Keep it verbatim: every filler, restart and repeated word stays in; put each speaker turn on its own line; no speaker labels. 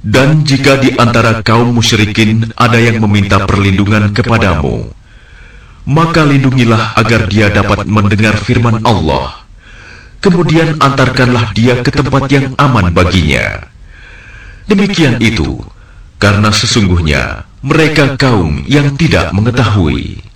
Dan jika di antara kaum musyrikin ada yang meminta perlindungan kepadamu, maka lindungilah agar dia dapat mendengar firman Allah. Kemudian antarkanlah dia ke tempat yang aman baginya. Demikian itu, karena sesungguhnya mereka kaum yang tidak mengetahui.